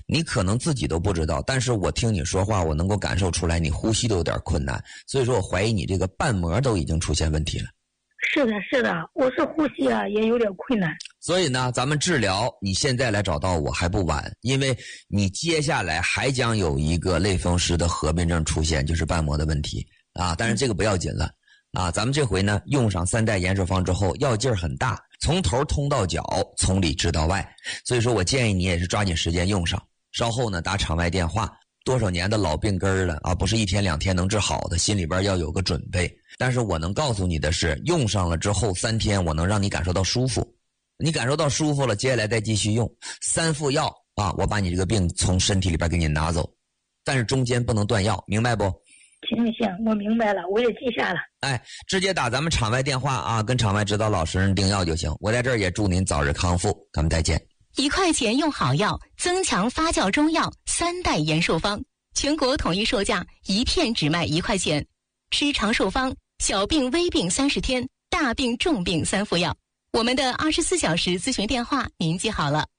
你可能自己都不知道，但是我听你说话，我能够感受出来你呼吸都有点困难，所以说我怀疑你这个瓣膜都已经出现问题了。 是的，是的，我是呼吸也有点困难。 所以呢，咱们治疗，你现在来找到我还不晚，因为你接下来还将有一个类风湿的合并症出现，就是瓣膜的问题啊。但是这个不要紧了啊，咱们这回呢用上3代延寿方之后，药劲儿很大，从头通到脚，从里治到外。所以说我建议你也是抓紧时间用上，稍后呢打场外电话。多少年的老病根了啊，不是1天2天能治好的，心里边要有个准备。但是我能告诉你的是，用上了之后3天，我能让你感受到舒服。你感受到舒服了，接下来再继续用3副药啊，我把你这个病从身体里边给你拿走，但是中间不能断药，明白不？ 行，我明白了，我也记下了。 哎，直接打咱们场外电话啊，跟场外指导老师人订药就行。我在这儿也祝您早日康复，咱们再见。 1块钱用好药，增强发酵中药3代延寿方，全国统一售价1片只卖1块钱。吃长寿方，小病微病30天，大病重病3副药。我们的24小时咨询电话您记好了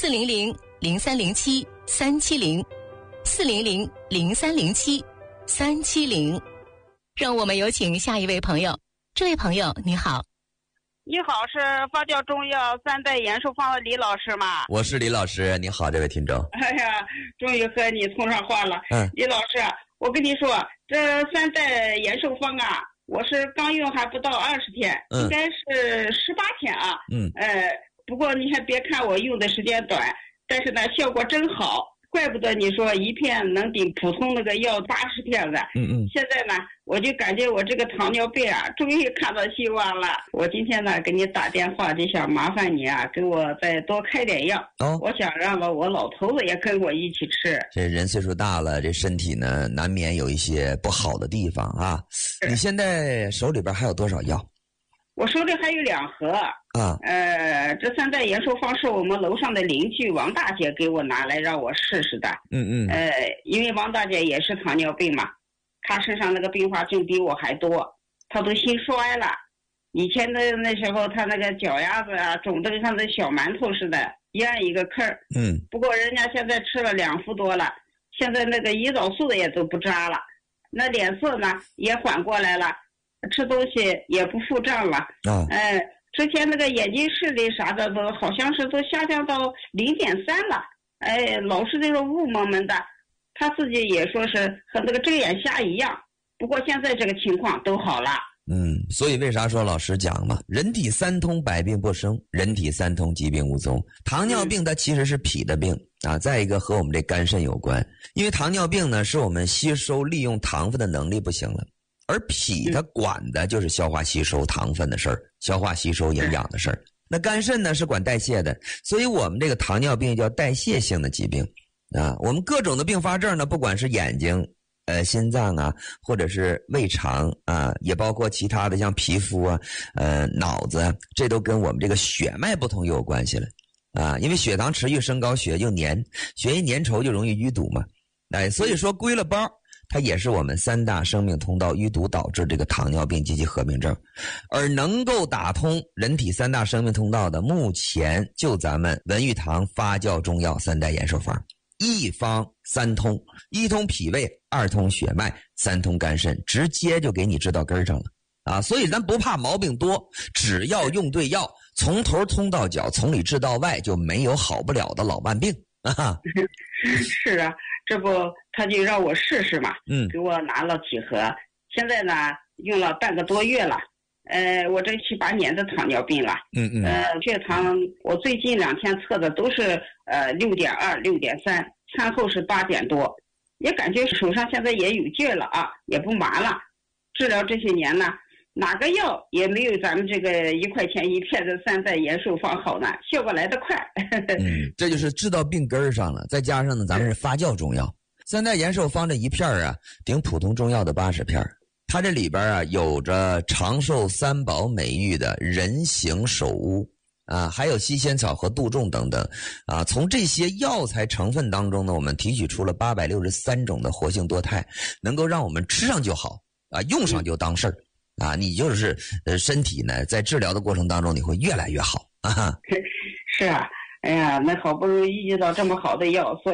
，400-0307-370，400-0307-370。让我们有请下一位朋友。这位朋友你好。 你好，是发酵中药3代延寿方的李老师吗？ 我是李老师，你好，这位听众。 哎呀，终于和你通上话了。李老师，我跟你说，这3代延寿方啊，我是刚用还不到20天，应该是18天啊。不过你还别看我用的时间短，但是呢效果真好，怪不得你说1片能顶普通那个药80片子。现在呢我就感觉我这个糖尿病啊终于看到希望了。我今天呢给你打电话就想麻烦你啊，给我再多开点药。我想让我老头子也跟我一起吃。 这人岁数大了，这身体呢难免有一些不好的地方啊。你现在手里边还有多少药？ 我手里还有2盒啊。这3代延寿方是我们楼上的邻居王大姐给我拿来让我试试的。因为王大姐也是糖尿病嘛，她身上那个并发症比我还多，她都心衰了。以前的那时候她那个脚丫子啊肿得像那小馒头似的，一按一个坑。不过人家现在吃了2副多了，现在那个胰岛素也都不扎了，那脸色呢也缓过来了，吃东西也不腹胀了。之前那个眼睛视力啥的都好像是都下降到0.3了，老是那种雾蒙蒙的，他自己也说是和那个睁眼瞎一样。不过现在这个情况都好了。 所以为啥说老师讲嘛，人体3通百病不生，人体3通疾病无踪。糖尿病它其实是脾的病啊，再一个和我们这肝肾有关。因为糖尿病呢是我们吸收利用糖分的能力不行了，而脾它管的就是消化吸收糖分的事儿，消化吸收营养的事儿。那肝肾呢是管代谢的，所以我们这个糖尿病叫代谢性的疾病啊。我们各种的并发症呢，不管是眼睛心脏啊，或者是胃肠啊，也包括其他的像皮肤啊脑子啊，这都跟我们这个血脉不同有关系了啊。因为血糖持续升高，血就粘，血一粘稠就容易淤堵嘛。所以说归了包，它也是我们3大生命通道淤堵导致这个糖尿病及其合并症。而能够打通人体3大生命通道的，目前就咱们文玉堂发酵中药3代延寿方。1方3通，1通脾胃，2通血脉，3通肝肾，直接就给你治到根儿上了啊！所以咱不怕毛病多，只要用对药，从头通到脚，从里治到外，就没有好不了的老慢病啊！ 是啊，这不他就让我试试嘛，给我拿了几盒，现在呢用了半个多月了。我这7、8年的糖尿病了。血糖我最近2天测的都是6.2、6.3，餐后是8点多，也感觉手上现在也有劲儿了啊，也不麻了。治疗这些年呢，哪个药也没有咱们这个1块钱1片的3代延寿方好呢，效果来得快。 这就是治到病根上了，再加上呢咱们是发酵中药，3代延寿方这一片啊顶普通中药的80片。它这里边啊有着长寿3宝美誉的人形首乌啊，还有西仙草和杜仲等等啊。从这些药材成分当中呢，我们提取出了863种的活性多肽，能够让我们吃上就好啊，用上就当事儿啊。你就是身体呢在治疗的过程当中你会越来越好啊。 是啊，哎呀，那好不容易遇到这么好的药，所以